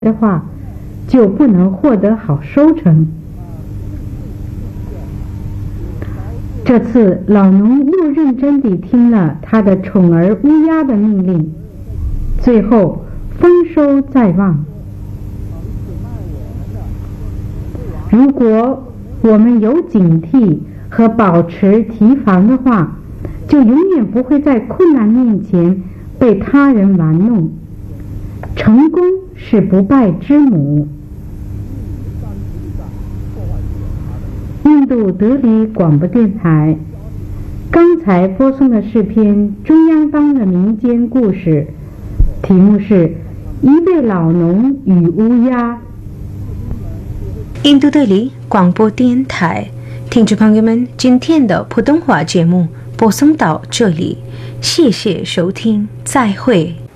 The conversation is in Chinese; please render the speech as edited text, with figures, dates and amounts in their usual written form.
的话，就不能获得好收成。这次老农又认真地听了他的宠儿乌鸦的命令，最后丰收在望。如果我们有警惕和保持提防的话，就永远不会在困难面前被他人玩弄。成功是不败之母。印度德里广播电台刚才播送的是篇中央邦的民间故事，题目是《一位老农与乌鸦》。 印度德里广播电台听众朋友们，今天的普通话节目播送到这里，谢谢收听，再会。